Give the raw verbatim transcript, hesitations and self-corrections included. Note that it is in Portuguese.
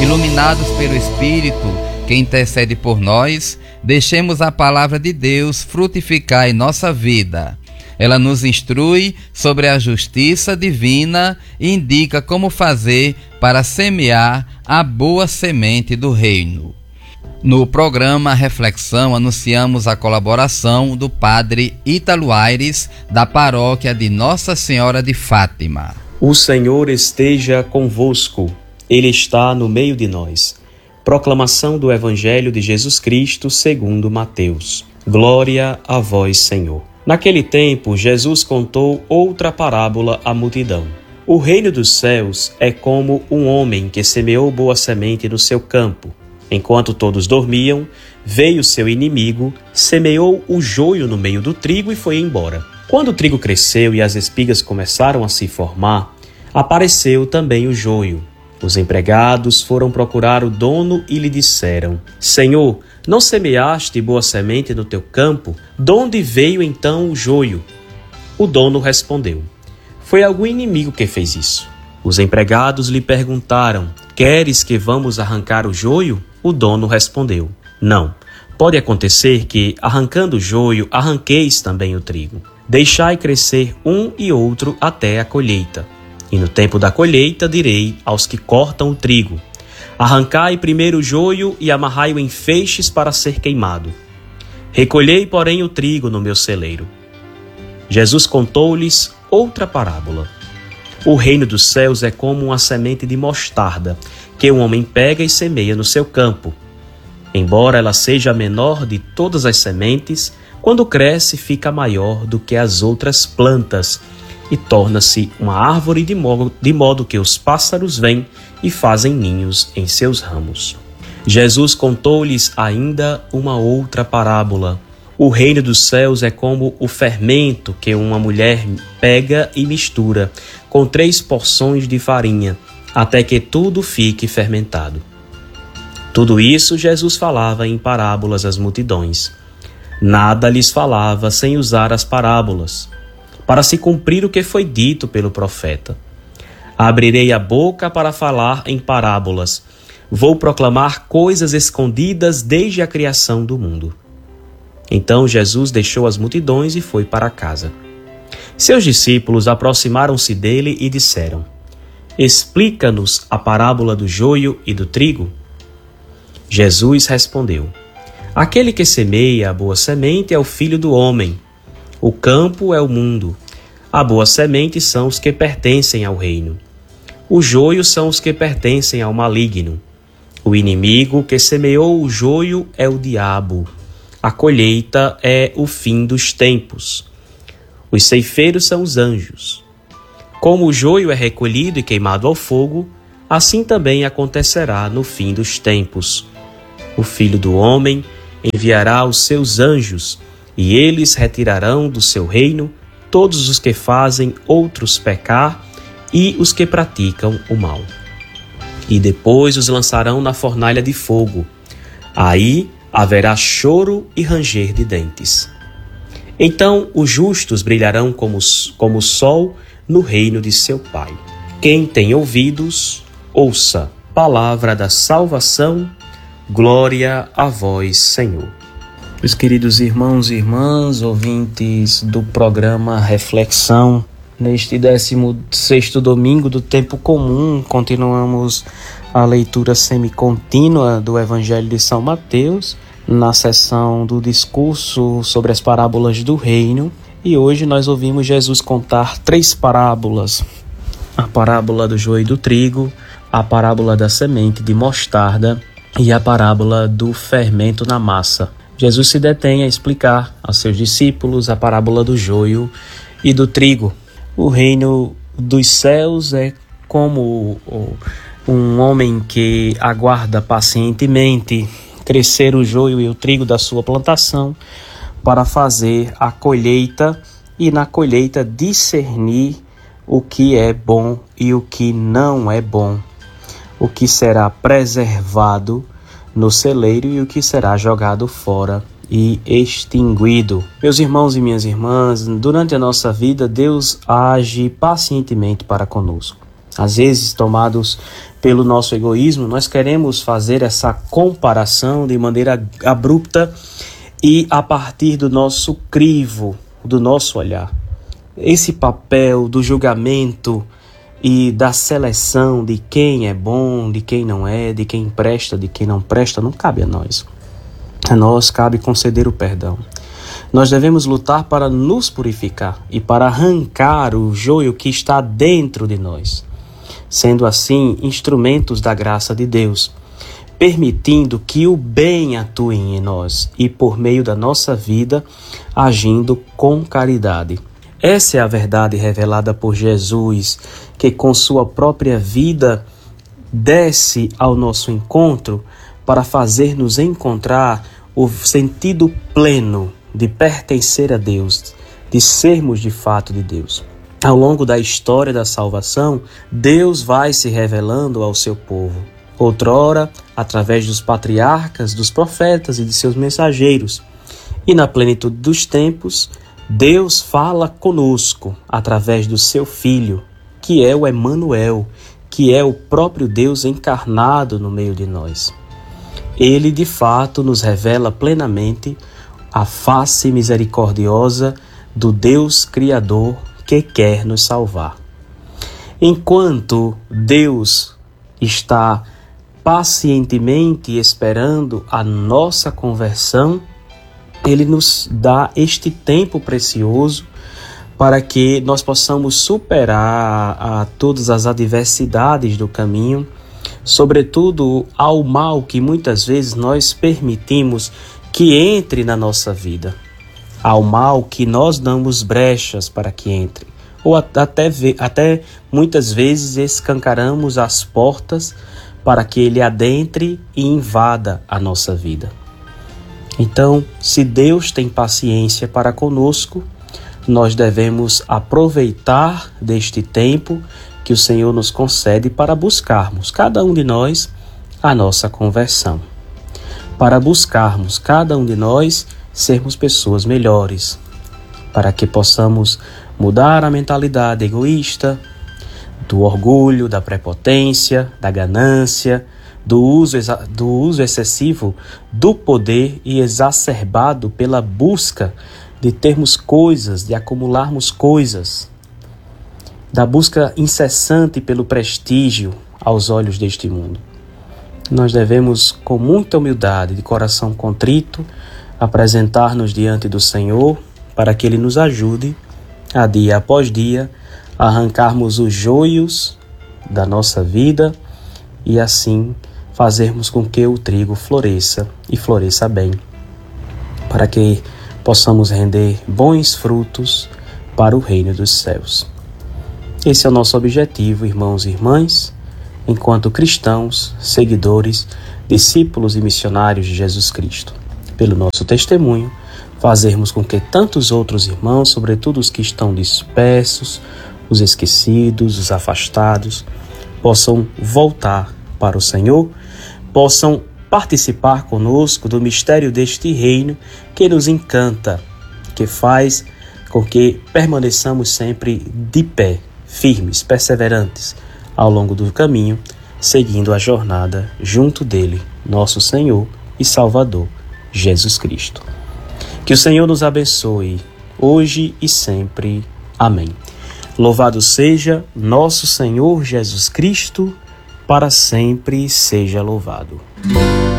iluminados pelo Espírito que intercede por nós, deixemos a palavra de Deus frutificar em nossa vida. Ela nos instrui sobre a justiça divina e indica como fazer para semear a boa semente do reino. No programa Reflexão, anunciamos a colaboração do padre Ítalo Aires, da paróquia de Nossa Senhora de Fátima. O Senhor esteja convosco, Ele está no meio de nós. Proclamação do Evangelho de Jesus Cristo segundo Mateus. Glória a vós, Senhor. Naquele tempo, Jesus contou outra parábola à multidão. O reino dos céus é como um homem que semeou boa semente no seu campo. Enquanto todos dormiam, veio seu inimigo, semeou o joio no meio do trigo e foi embora. Quando o trigo cresceu e as espigas começaram a se formar, apareceu também o joio. Os empregados foram procurar o dono e lhe disseram: Senhor, não semeaste boa semente no teu campo? De onde veio então o joio? O dono respondeu: Foi algum inimigo que fez isso. Os empregados lhe perguntaram: Queres que vamos arrancar o joio? O dono respondeu: Não. Pode acontecer que, arrancando o joio, arranqueis também o trigo. Deixai crescer um e outro até a colheita. E no tempo da colheita direi aos que cortam o trigo: Arrancai primeiro o joio e amarrai-o em feixes para ser queimado. Recolhei, porém, o trigo no meu celeiro. Jesus contou-lhes outra parábola. O reino dos céus é como uma semente de mostarda, que um homem pega e semeia no seu campo. Embora ela seja a menor de todas as sementes, quando cresce fica maior do que as outras plantas e torna-se uma árvore de modo, de modo que os pássaros vêm e fazem ninhos em seus ramos. Jesus contou-lhes ainda uma outra parábola. O reino dos céus é como o fermento que uma mulher pega e mistura com três porções de farinha, até que tudo fique fermentado. Tudo isso Jesus falava em parábolas às multidões. Nada lhes falava sem usar as parábolas, para se cumprir o que foi dito pelo profeta. Abrirei a boca para falar em parábolas. Vou proclamar coisas escondidas desde a criação do mundo. Então Jesus deixou as multidões e foi para casa. Seus discípulos aproximaram-se dele e disseram: Explica-nos a parábola do joio e do trigo. Jesus respondeu: Aquele que semeia a boa semente é o Filho do Homem. O campo é o mundo. A boa semente são os que pertencem ao reino. O joio são os que pertencem ao maligno. O inimigo que semeou o joio é o diabo. A colheita é o fim dos tempos. Os ceifeiros são os anjos. Como o joio é recolhido e queimado ao fogo, assim também acontecerá no fim dos tempos. O Filho do Homem enviará os seus anjos, e eles retirarão do seu reino todos os que fazem outros pecar e os que praticam o mal. E depois os lançarão na fornalha de fogo. Aí haverá choro e ranger de dentes. Então os justos brilharão como, como o sol no reino de seu Pai. Quem tem ouvidos, ouça. Palavra da salvação. Glória a vós, Senhor. Meus queridos irmãos e irmãs, ouvintes do programa Reflexão, neste décimo sexto domingo do tempo comum, continuamos a leitura semicontínua do Evangelho de São Mateus, na sessão do discurso sobre as parábolas do reino, e hoje nós ouvimos Jesus contar três parábolas: a parábola do joio e do trigo, a parábola da semente de mostarda e a parábola do fermento na massa. Jesus se detém a explicar aos seus discípulos a parábola do joio e do trigo. O reino dos céus é como um homem que aguarda pacientemente crescer o joio e o trigo da sua plantação para fazer a colheita e na colheita discernir o que é bom e o que não é bom, o que será preservado no celeiro e o que será jogado fora e extinguido. Meus irmãos e minhas irmãs, durante a nossa vida, Deus age pacientemente para conosco. Às vezes, tomados pelo nosso egoísmo, nós queremos fazer essa comparação de maneira abrupta e a partir do nosso crivo, do nosso olhar. Esse papel do julgamento e da seleção de quem é bom, de quem não é, de quem presta, de quem não presta, não cabe a nós. A nós cabe conceder o perdão. Nós devemos lutar para nos purificar e para arrancar o joio que está dentro de nós, sendo assim instrumentos da graça de Deus, permitindo que o bem atue em nós e por meio da nossa vida, agindo com caridade. Essa é a verdade revelada por Jesus, que com sua própria vida desce ao nosso encontro para fazer-nos encontrar o sentido pleno de pertencer a Deus, de sermos de fato de Deus. Ao longo da história da salvação, Deus vai se revelando ao seu povo. Outrora, através dos patriarcas, dos profetas e de seus mensageiros. E na plenitude dos tempos, Deus fala conosco através do seu Filho, que é o Emanuel, que é o próprio Deus encarnado no meio de nós. Ele, de fato, nos revela plenamente a face misericordiosa do Deus Criador que quer nos salvar. Enquanto Deus está pacientemente esperando a nossa conversão, Ele nos dá este tempo precioso para que nós possamos superar a, a todas as adversidades do caminho, sobretudo ao mal que muitas vezes nós permitimos que entre na nossa vida, ao mal que nós damos brechas para que entre, ou até, até muitas vezes escancaramos as portas para que ele adentre e invada a nossa vida. Então, se Deus tem paciência para conosco, nós devemos aproveitar deste tempo que o Senhor nos concede para buscarmos, cada um de nós, a nossa conversão. Para buscarmos, cada um de nós, sermos pessoas melhores, para que possamos mudar a mentalidade egoísta, do orgulho, da prepotência, da ganância, do uso, do uso excessivo do poder e exacerbado pela busca de termos coisas, de acumularmos coisas, da busca incessante pelo prestígio aos olhos deste mundo. Nós devemos, com muita humildade, de coração contrito, apresentar-nos diante do Senhor para que Ele nos ajude, a dia após dia, a arrancarmos os joios da nossa vida e assim fazermos com que o trigo floresça e floresça bem, para que possamos render bons frutos para o reino dos céus. Esse é o nosso objetivo, irmãos e irmãs, enquanto cristãos, seguidores, discípulos e missionários de Jesus Cristo. Pelo nosso testemunho, fazermos com que tantos outros irmãos, sobretudo os que estão dispersos, os esquecidos, os afastados, possam voltar para o Senhor, possam participar conosco do mistério deste reino que nos encanta, que faz com que permaneçamos sempre de pé, firmes, perseverantes, ao longo do caminho, seguindo a jornada junto dele, nosso Senhor e Salvador, Jesus Cristo. Que o Senhor nos abençoe, hoje e sempre. Amém. Louvado seja nosso Senhor Jesus Cristo, para sempre seja louvado.